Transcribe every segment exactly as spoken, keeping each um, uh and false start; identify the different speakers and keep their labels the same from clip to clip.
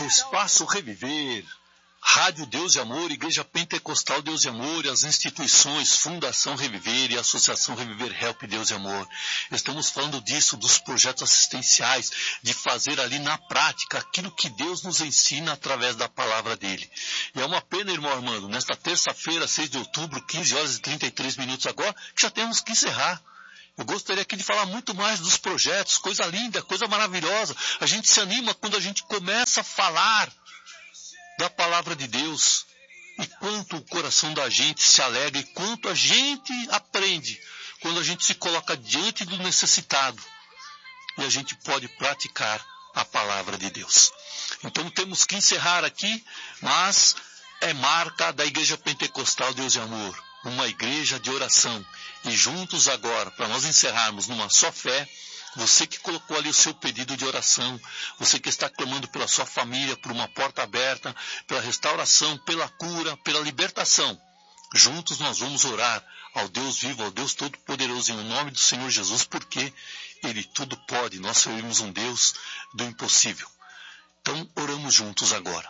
Speaker 1: Espaço Reviver, Rádio Deus e Amor, Igreja Pentecostal Deus e Amor, as instituições Fundação Reviver e Associação Reviver Help Deus e Amor. Estamos falando disso, dos projetos assistenciais, de fazer ali na prática aquilo que Deus nos ensina através da palavra dele. E é uma pena, irmão Armando, nesta terça-feira, seis de outubro, quinze horas e trinta e três minutos agora, que já temos que encerrar. Eu gostaria aqui de falar muito mais dos projetos, coisa linda, coisa maravilhosa. A gente se anima quando a gente começa a falar da palavra de Deus. E quanto o coração da gente se alegra e quanto a gente aprende quando a gente se coloca diante do necessitado e a gente pode praticar a palavra de Deus. Então temos que encerrar aqui, mas é marca da Igreja Pentecostal Deus e Amor, uma igreja de oração. E juntos agora, para nós encerrarmos numa só fé, você que colocou ali o seu pedido de oração, você que está clamando pela sua família, por uma porta aberta, pela restauração, pela cura, pela libertação, juntos nós vamos orar ao Deus vivo, ao Deus Todo-Poderoso, em nome do Senhor Jesus, porque Ele tudo pode, nós servimos um Deus do impossível. Então, oramos juntos agora.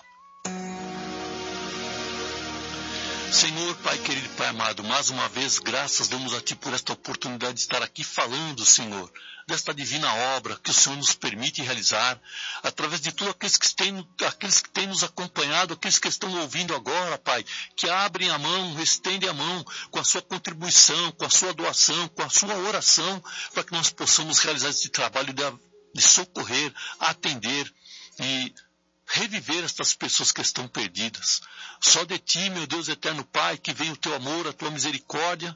Speaker 1: Senhor, Pai querido, Pai amado, mais uma vez, graças damos a Ti por esta oportunidade de estar aqui falando, Senhor, desta divina obra que o Senhor nos permite realizar, através de todos aqueles que têm, aqueles que têm nos acompanhado, aqueles que estão ouvindo agora, Pai, que abrem a mão, estendem a mão com a sua contribuição, com a sua doação, com a sua oração, para que nós possamos realizar esse trabalho de, de socorrer, atender e reviver estas pessoas que estão perdidas. Só de Ti, meu Deus eterno Pai, que vem o Teu amor, a Tua misericórdia,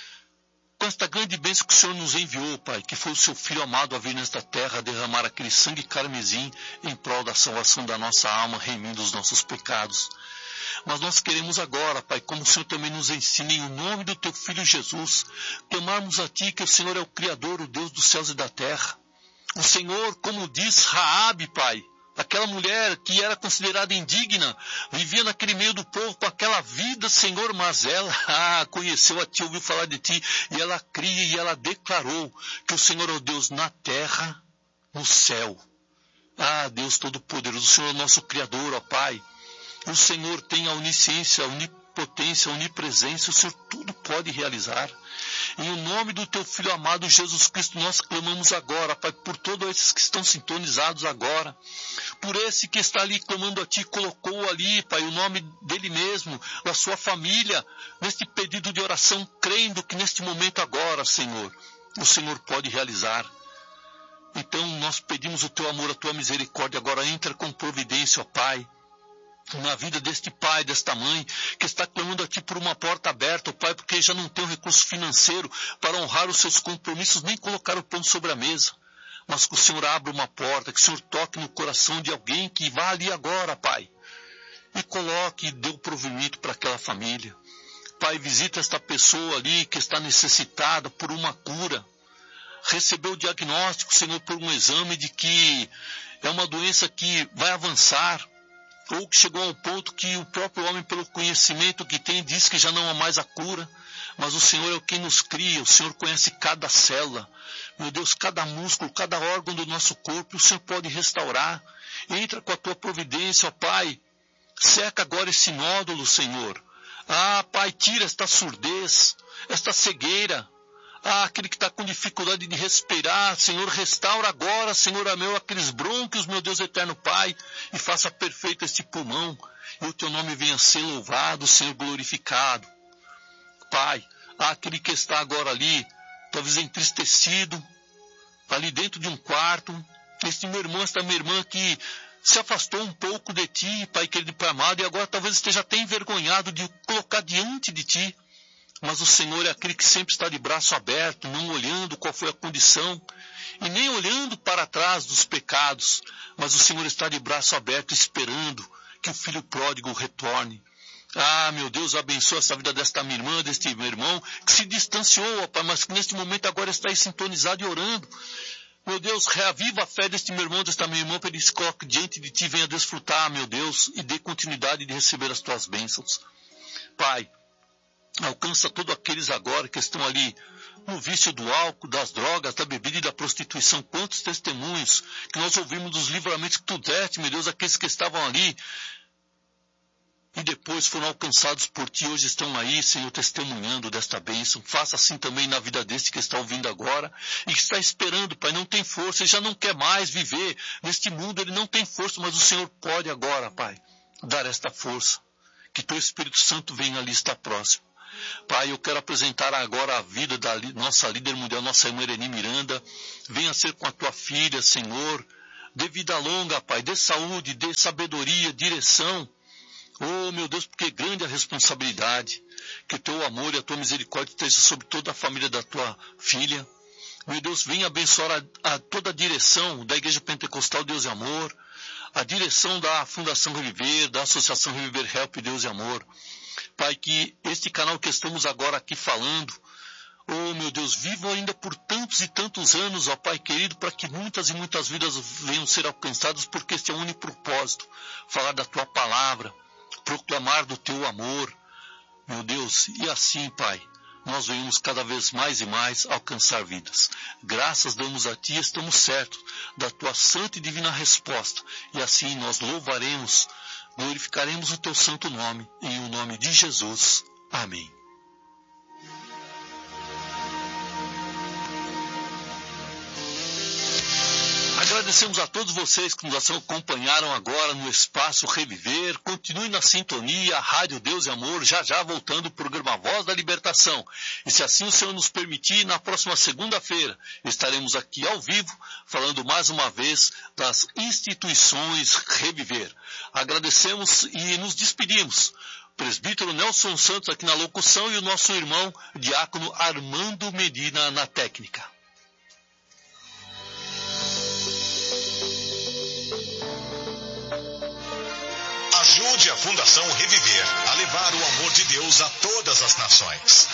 Speaker 1: com esta grande bênção que o Senhor nos enviou, Pai, que foi o Seu Filho amado a vir nesta terra, a derramar aquele sangue carmesim em prol da salvação da nossa alma, remindo os nossos pecados. Mas nós queremos agora, Pai, como o Senhor também nos ensina, em nome do Teu Filho Jesus, clamarmos a Ti, que o Senhor é o Criador, o Deus dos céus e da terra. O Senhor, como diz Raabe, Pai, aquela mulher que era considerada indigna, vivia naquele meio do povo com aquela vida, Senhor, mas ela ah, conheceu a Ti, ouviu falar de Ti, e ela cria e ela declarou que o Senhor é o Deus na terra, no céu. Ah, Deus Todo-Poderoso, o Senhor é o nosso Criador, ó Pai. O Senhor tem a onisciência, a onipotência, a onipresença, o Senhor tudo pode realizar. Em o nome do Teu Filho amado Jesus Cristo, nós clamamos agora, Pai, por todos esses que estão sintonizados agora, por esse que está ali clamando a Ti, colocou ali, Pai, o nome dele mesmo, da sua família, neste pedido de oração, crendo que neste momento agora, Senhor, o Senhor pode realizar. Então nós pedimos o Teu amor, a Tua misericórdia, agora entra com providência, ó Pai, na vida deste pai, desta mãe, que está clamando aqui por uma porta aberta, ó Pai, porque já não tem o recurso financeiro para honrar os seus compromissos, nem colocar o pão sobre a mesa. Mas que o Senhor abra uma porta, que o Senhor toque no coração de alguém que vá ali agora, Pai, e coloque e dê o provimento para aquela família. Pai, visita esta pessoa ali que está necessitada por uma cura. Recebeu o diagnóstico, Senhor, por um exame de que é uma doença que vai avançar, ou que chegou ao ponto que o próprio homem, pelo conhecimento que tem, diz que já não há mais a cura. Mas o Senhor é o quem nos cria, o Senhor conhece cada célula. Meu Deus, cada músculo, cada órgão do nosso corpo, o Senhor pode restaurar. Entra com a Tua providência, ó Pai. Seca agora esse nódulo, Senhor. Ah, Pai, tira esta surdez, esta cegueira. Ah, aquele que está com dificuldade de respirar, Senhor, restaura agora, Senhor meu, aqueles brônquios, meu Deus eterno Pai, e faça perfeito este pulmão, e o Teu nome venha a ser louvado, Senhor, glorificado. Pai, ah, aquele que está agora ali, talvez entristecido, ali dentro de um quarto, este meu irmão, esta minha irmã que se afastou um pouco de Ti, Pai querido, Pai amado, e agora talvez esteja até envergonhado de colocar diante de Ti. Mas o Senhor é aquele que sempre está de braço aberto, não olhando qual foi a condição, e nem olhando para trás dos pecados, mas o Senhor está de braço aberto esperando que o filho pródigo retorne. Ah, meu Deus, abençoa essa vida desta minha irmã, deste meu irmão, que se distanciou, ó Pai, mas que neste momento agora está aí sintonizado e orando. Meu Deus, reaviva a fé deste meu irmão, desta minha irmã, para ele se coloque diante de Ti, venha desfrutar, meu Deus, e dê continuidade de receber as Tuas bênçãos. Pai, alcança todos aqueles agora que estão ali no vício do álcool, das drogas, da bebida e da prostituição. Quantos testemunhos que nós ouvimos dos livramentos que tu deste, meu Deus, aqueles que estavam ali e depois foram alcançados por ti, hoje estão aí, Senhor, testemunhando desta bênção. Faça assim também na vida deste que está ouvindo agora e que está esperando, Pai, não tem força, ele já não quer mais viver neste mundo, ele não tem força, mas o Senhor pode agora, Pai, dar esta força. Que teu Espírito Santo venha ali estar próximo. Pai, eu quero apresentar agora a vida da nossa líder mundial, nossa irmã Irene Miranda. Venha ser com a tua filha, Senhor. Dê vida longa, Pai, dê saúde, dê sabedoria, direção. Oh, meu Deus, porque grande a responsabilidade. Que o teu amor e a tua misericórdia estejam sobre toda a família da tua filha. Meu Deus, venha abençoar a, a toda a direção da Igreja Pentecostal Deus e Amor, a direção da Fundação Reviver, da Associação Reviver Help Deus e Amor. Pai, que este canal que estamos agora aqui falando, oh meu Deus, viva ainda por tantos e tantos anos, ó Pai querido, para que muitas e muitas vidas venham ser alcançadas, porque este é o único propósito, falar da tua palavra, proclamar do teu amor, meu Deus, e assim, Pai, nós venhamos cada vez mais e mais alcançar vidas. Graças damos a Ti, estamos certos da Tua santa e divina resposta, e assim nós louvaremos, glorificaremos o Teu santo nome, em o nome de Jesus. Amém. Agradecemos a todos vocês que nos acompanharam agora no Espaço Reviver. Continue na sintonia, Rádio Deus e Amor, já já voltando o programa Voz da Libertação. E se assim o Senhor nos permitir, na próxima segunda-feira estaremos aqui ao vivo, falando mais uma vez das instituições Reviver. Agradecemos e nos despedimos. Presbítero Nelson Santos aqui na locução e o nosso irmão diácono Armando Medina na técnica.
Speaker 2: Ajude a Fundação Reviver a levar o amor de Deus a todas as nações.